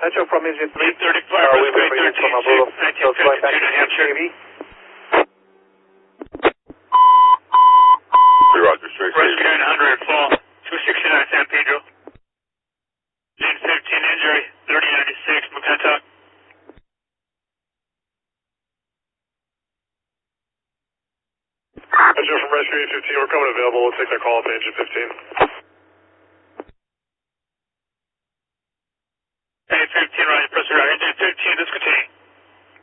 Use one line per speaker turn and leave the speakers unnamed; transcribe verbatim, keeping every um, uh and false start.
Echo from Engine three.
thirty-five,
Uh, we
Westway
were bringing from
thirteen
Abuelo.
six, nineteen fifty-two, New Hampshire.
Three Roger, straight
Rescue nine hundred, fall, two sixty-nine San Pedro. Engine fifteen injury, thirty ninety-six, McClintock.
Echo from Rescue eight fifteen, we're coming available. We'll take that call to Engine fifteen.
eight fifteen, Roger, press around. Engine fifteen, let's continue.